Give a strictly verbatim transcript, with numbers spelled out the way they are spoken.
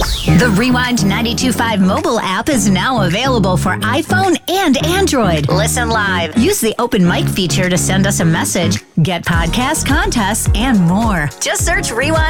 The Rewind ninety-two point five mobile app is now available for iPhone and Android. Listen live. Use the open mic feature to send us a message, get podcast contests, and more. Just search Rewind